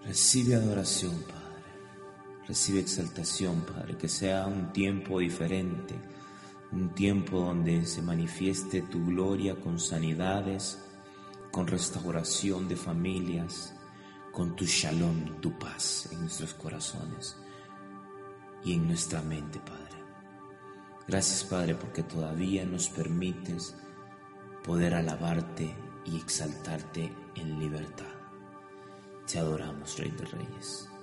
Recibe adoración, Padre. Recibe exaltación, Padre. Que sea un tiempo diferente, un tiempo donde se manifieste tu gloria con sanidades, con restauración de familias, con tu shalom, tu paz en nuestros corazones y en nuestra mente, Padre. Gracias, Padre, porque todavía nos permites poder alabarte y exaltarte en libertad. Te adoramos, Rey de Reyes.